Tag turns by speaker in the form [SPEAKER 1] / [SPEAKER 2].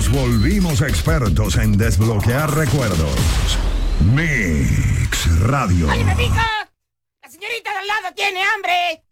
[SPEAKER 1] Nos volvimos expertos en desbloquear recuerdos. Mix Radio.
[SPEAKER 2] ¡Oye, me pica! ¡La señorita de al lado tiene hambre!